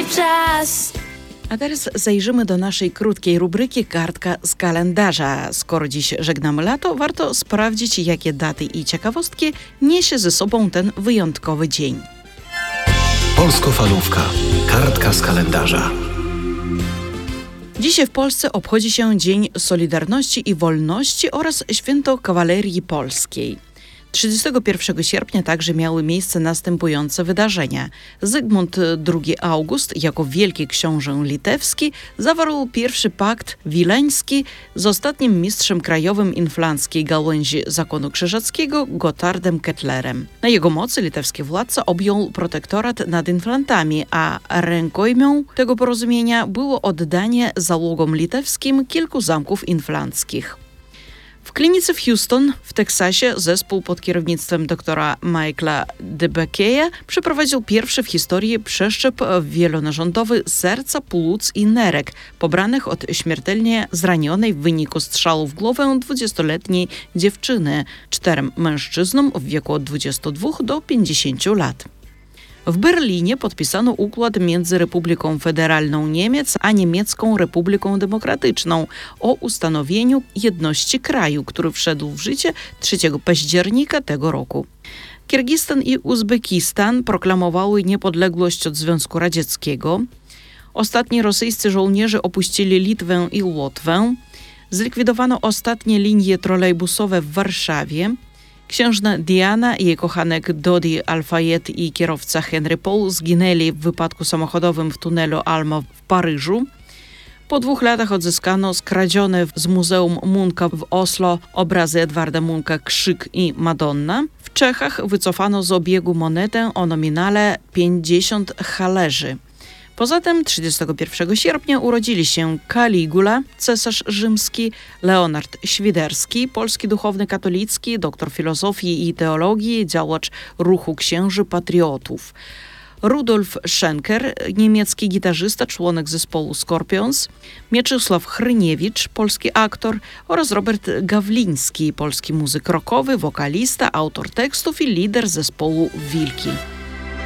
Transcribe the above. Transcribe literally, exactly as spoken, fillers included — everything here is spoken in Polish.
czas. A teraz zajrzymy do naszej krótkiej rubryki Kartka z kalendarza. Skoro dziś żegnamy lato, warto sprawdzić, jakie daty i ciekawostki niesie ze sobą ten wyjątkowy dzień. Polskofalówka. Kartka z kalendarza. Dzisiaj w Polsce obchodzi się Dzień Solidarności i Wolności oraz Święto Kawalerii Polskiej. trzydziestego pierwszego sierpnia także miały miejsce następujące wydarzenia. Zygmunt drugi August, jako wielki książę litewski, zawarł pierwszy pakt wileński z ostatnim mistrzem krajowym inflanckiej gałęzi zakonu krzyżackiego Gotthardem Kettlerem. Na jego mocy litewski władca objął protektorat nad inflantami, a rękojmią tego porozumienia było oddanie załogom litewskim kilku zamków inflanckich. W klinice w Houston w Teksasie zespół pod kierownictwem doktora Michaela DeBakey'a przeprowadził pierwszy w historii przeszczep wielonarządowy serca, płuc i nerek, pobranych od śmiertelnie zranionej w wyniku strzału w głowę dwudziestoletniej dziewczyny, czterem mężczyznom w wieku od dwudziestu dwóch do pięćdziesięciu lat. W Berlinie podpisano układ między Republiką Federalną Niemiec a Niemiecką Republiką Demokratyczną o ustanowieniu jedności kraju, który wszedł w życie trzeciego października tego roku. Kirgistan i Uzbekistan proklamowały niepodległość od Związku Radzieckiego. Ostatni rosyjscy żołnierze opuścili Litwę i Łotwę. Zlikwidowano ostatnie linie trolejbusowe w Warszawie. Księżna Diana, jej kochanek Dodi Al-Fayed i kierowca Henry Paul zginęli w wypadku samochodowym w tunelu Alma w Paryżu. Po dwóch latach odzyskano skradzione z Muzeum Munka w Oslo obrazy Edwarda Munka Krzyk i Madonna. W Czechach wycofano z obiegu monetę o nominale pięćdziesiąt halerzy. Poza tym trzydziestego pierwszego sierpnia urodzili się Kaligula, cesarz rzymski, Leonard Świderski, polski duchowny katolicki, doktor filozofii i teologii, działacz ruchu księży patriotów. Rudolf Schenker, niemiecki gitarzysta, członek zespołu Scorpions, Mieczysław Hryniewicz, polski aktor oraz Robert Gawliński, polski muzyk rockowy, wokalista, autor tekstów i lider zespołu Wilki.